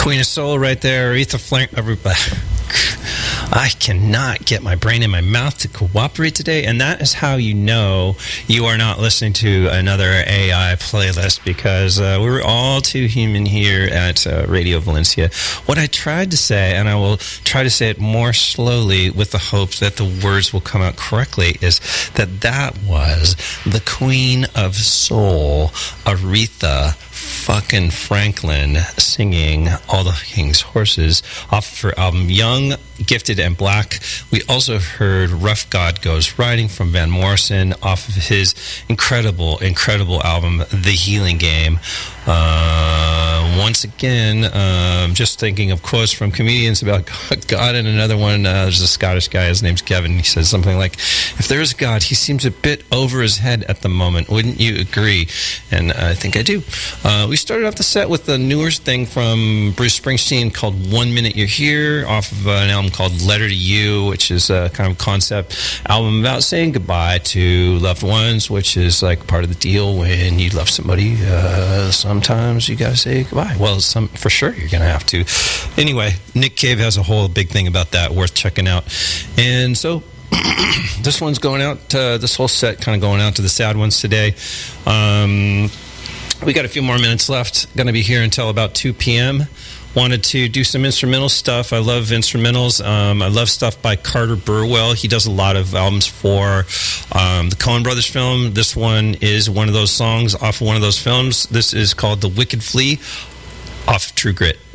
Queen of Soul right there, Aretha Franklin. Everybody. I cannot get my brain in my mouth to cooperate today, and that is how you know you are not listening to another AI playlist, because we're all too human here at Radio Valencia. What I tried to say, and I will try to say it more slowly with the hope that the words will come out correctly, is that was the Queen of Soul, Aretha fucking Franklin, singing All the King's Horses off of her album Young, Gifted, and Black. We also heard Rough God Goes Riding from Van Morrison off of his incredible album The Healing Game. Once again, just thinking of quotes from comedians about God, and another one, there's a Scottish guy, his name's Kevin, he says something like, if there is a God, he seems a bit over his head at the moment, wouldn't you agree? And I think I do. We started off the set with the newer thing from Bruce Springsteen called 1 Minute You're Here, off of an album called Letter to You, which is a kind of concept album about saying goodbye to loved ones, which is like part of the deal when you love somebody. Sometimes you gotta say goodbye. Well, for sure you're gonna have to. Anyway, Nick Cave has a whole big thing about that, worth checking out. And so this one's going out, this whole set kind of going out to the sad ones today. We got a few more minutes left. Going to be here until about 2 p.m. Wanted to do some instrumental stuff. I love instrumentals. I love stuff by Carter Burwell. He does a lot of albums for the Coen Brothers film. This one is one of those songs off of one of those films. This is called The Wicked Flea off of True Grit.